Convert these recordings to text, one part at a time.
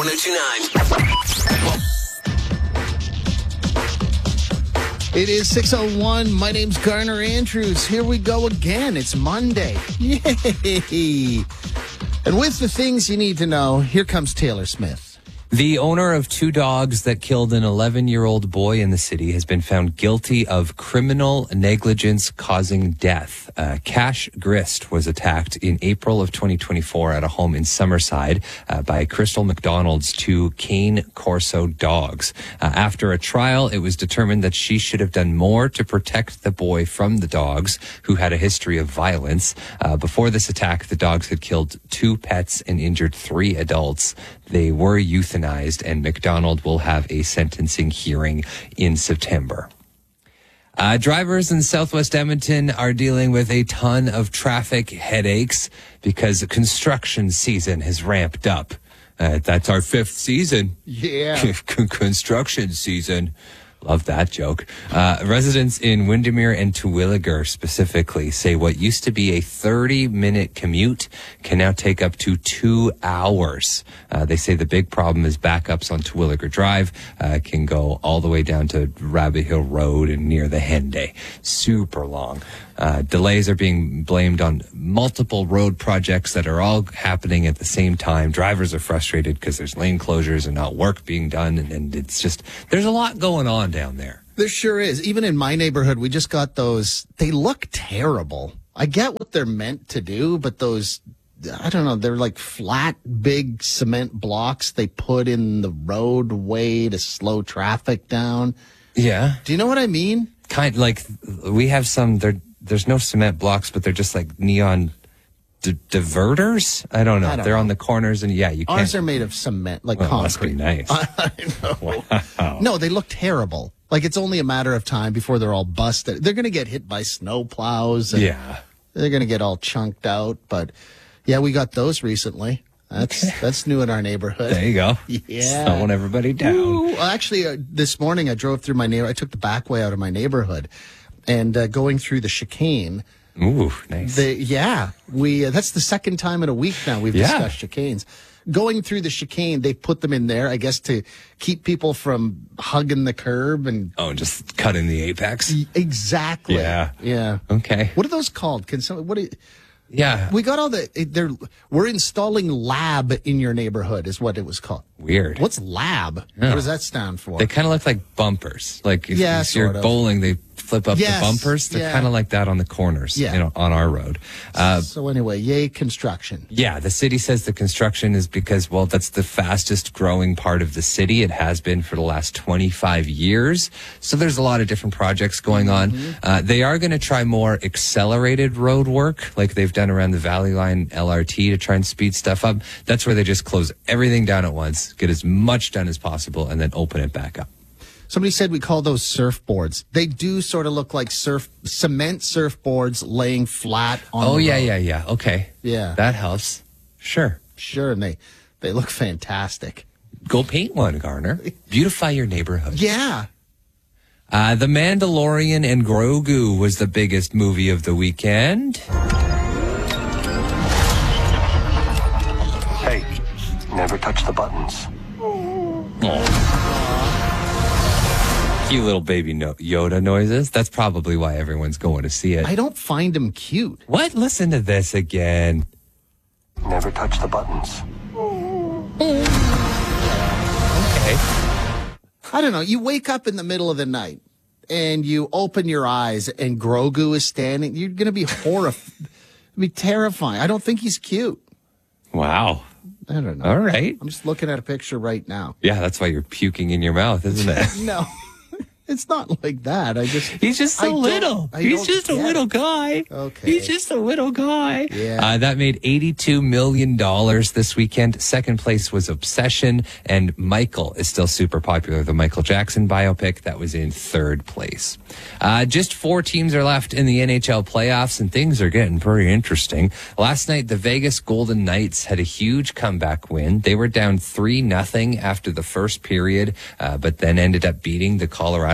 1029. It is 6:01. My name's Garner Andrews. Here we go again. It's Monday. Yay! And with the things you need to know, here comes Taylor Smith. The owner of two dogs that killed an 11-year-old boy in the city has been found guilty of criminal negligence causing death. Cash Grist was attacked in April of 2024 at a home in Summerside by Crystal McDonald's two Cane Corso dogs. After a trial, it was determined that she should have done more to protect the boy from the dogs, who had a history of violence. Before this attack, the dogs had killed two pets and injured three adults. They were euthanized, and McDonald will have a sentencing hearing in September. Drivers in Southwest Edmonton are dealing with a ton of traffic headaches because construction season has ramped up. That's our fifth season. Yeah. Construction season. Love that joke. Residents in Windermere and Terwillegar specifically say what used to be a 30-minute commute can now take up to 2 hours. They say the big problem is backups on Terwillegar Drive can go all the way down to Rabbit Hill Road and near the Henday. Super long. Delays are being blamed on multiple road projects that are all happening at the same time. Drivers are frustrated because there's lane closures and not work being done. And it's just, there's a lot going on down there. There sure is. Even in my neighborhood, we just got those. They look terrible. I get what they're meant to do, but those, I don't know, they're like flat, big cement blocks they put in the roadway to slow traffic down. Yeah. Do you know what I mean? Kind like we have some, there's no cement blocks, but they're just like neon diverters. I don't know. They're on the corners, and yeah, you can't. Ours are made of cement, like concrete. Must be nice. I know. Wow. No, they look terrible. Like it's only a matter of time before they're all busted. They're going to get hit by snow plows. And yeah. They're going to get all chunked out. But yeah, we got those recently. That's new in our neighborhood. There you go. Yeah. Slowing everybody down. Ooh. Well, actually, this morning I drove through I took the back way out of my neighborhood, and going through the chicane. Ooh, nice. That's the second time in a week now we've discussed chicanes. Going through the chicane, they put them in there, I guess, to keep people from hugging the curb and just cutting the apex. Exactly. Yeah. Okay. What are those called? Yeah. We got we're installing lab in your neighborhood is what it was called. Weird. What's lab? Yeah. What does that stand for? They kind of look like bumpers. Like if you're bowling, they flip up the bumpers. They're kind of like that on the corners, on our road. So anyway, yay construction. Yeah, the city says the construction is because, well, that's the fastest growing part of the city. It has been for the last 25 years. So there's a lot of different projects going on. They are going to try more accelerated road work like they've done around the Valley Line LRT to try and speed stuff up. That's where they just close everything down at once, get as much done as possible, and then open it back up. Somebody said we call those surfboards. They do sort of look like cement surfboards laying flat on the road. Yeah. Okay. Yeah. That helps. Sure. And they look fantastic. Go paint one, Garner. Beautify your neighborhood. Yeah. The Mandalorian and Grogu was the biggest movie of the weekend. Hey, never touch the buttons. Cute little baby Yoda noises. That's probably why everyone's going to see it. I don't find him cute. What? Listen to this again. Never touch the buttons. Okay. I don't know. You wake up in the middle of the night and you open your eyes and Grogu is standing. You're going to be horrified. It'd be terrifying. I don't think he's cute. Wow. I don't know. All right. I'm just looking at a picture right now. Yeah, that's why you're puking in your mouth, isn't it? No. It's not like that. He's just so little. He's just a little guy. Okay. He's just a little guy. Yeah. That made $82 million this weekend. Second place was Obsession, and Michael is still super popular. The Michael Jackson biopic that was in third place. Just 4 teams are left in the NHL playoffs, and things are getting pretty interesting. Last night, the Vegas Golden Knights had a huge comeback win. They were down 3-0 after the first period, but then ended up beating the Colorado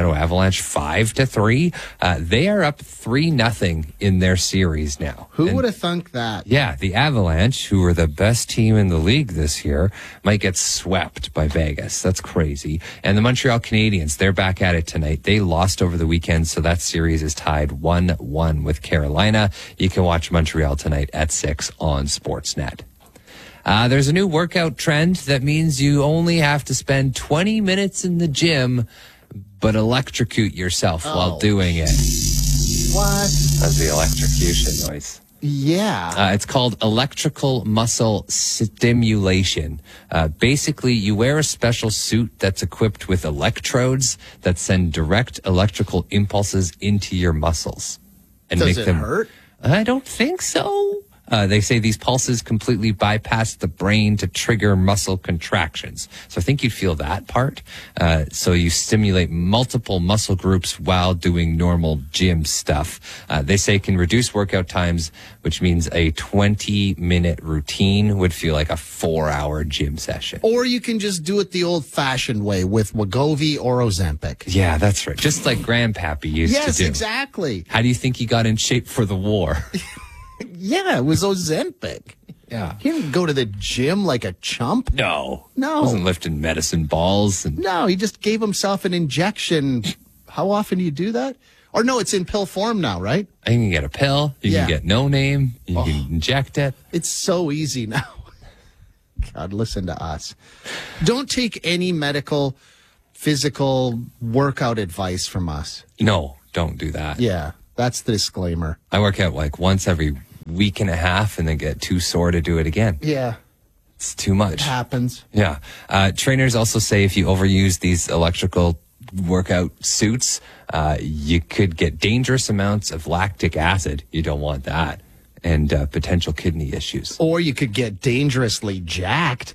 Colorado Avalanche 5-3. They are up 3-0 in their series now. Who would have thunk that? Yeah, the Avalanche, who are the best team in the league this year, might get swept by Vegas. That's crazy. And the Montreal Canadiens, they're back at it tonight. They lost over the weekend, so that series is tied 1-1 with Carolina. You can watch Montreal tonight at 6 on Sportsnet. There's a new workout trend that means you only have to spend 20 minutes in the gym, but electrocute yourself while doing it. What? That's the electrocution noise. Yeah. It's called electrical muscle stimulation. Basically, you wear a special suit that's equipped with electrodes that send direct electrical impulses into your muscles. And Does make it them hurt? I don't think so. They say these pulses completely bypass the brain to trigger muscle contractions. So I think you'd feel that part. So you stimulate multiple muscle groups while doing normal gym stuff. They say it can reduce workout times, which means a 20-minute routine would feel like a 4-hour gym session. Or you can just do it the old-fashioned way with Wegovy or Ozempic. Yeah, that's right. Just like Grandpappy used to do. Yes, exactly. How do you think he got in shape for the war? Yeah, it was Ozempic. Yeah. He didn't go to the gym like a chump. No. No. Wasn't lifting medicine balls. And No, he just gave himself an injection. How often do you do that? Or no, it's in pill form now, right? you can get a pill. You Yeah. can get no name. You can inject it. It's so easy now. God, listen to us. Don't take any medical, physical workout advice from us. No, don't do that. Yeah, that's the disclaimer. I work out like once every week and a half and then get too sore to do it again. Yeah, It's too much. it happens. Yeah. Trainers also say if you overuse these electrical workout suits, you could get dangerous amounts of lactic acid. You don't want that. And potential kidney issues. Or you could get dangerously jacked.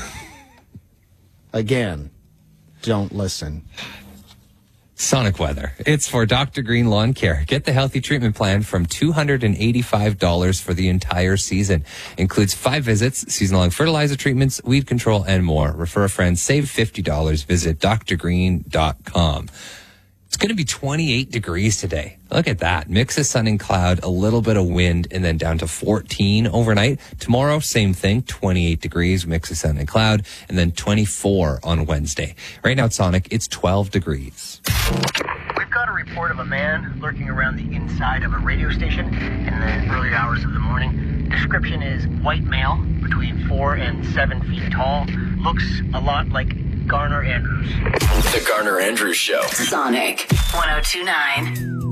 Again, don't listen. Sonic weather. It's for Dr. Green Lawn Care. Get the healthy treatment plan from $285 for the entire season. Includes 5 visits, season-long fertilizer treatments, weed control, and more. Refer a friend. Save $50. Visit drgreen.com. It's going to be 28 degrees today. Look at that. Mix of sun and cloud, a little bit of wind, and then down to 14 overnight. Tomorrow, same thing, 28 degrees, mix of sun and cloud, and then 24 on Wednesday. Right now at Sonic, it's 12 degrees. We've got a report of a man lurking around the inside of a radio station in the early hours of the morning. Description is white male, between 4 and 7 feet tall. Looks a lot like Garner Andrews. The Garner Andrews Show. Sonic 1029.